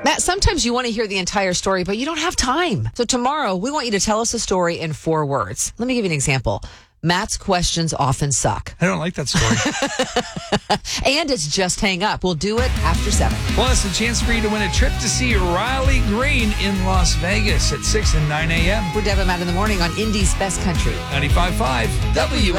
Matt, sometimes you want to hear the entire story, but you don't have time. So tomorrow, we want you to tell us a story in 4 words. Let me give you an example. Matt's questions often suck. I don't like that story. And it's just hang up. We'll do it after 7. Plus, a chance for you to win a trip to see Riley Green in Las Vegas at 6 and 9 a.m. We're Deb and Matt in the morning on Indy's Best Country. 95.5 WS.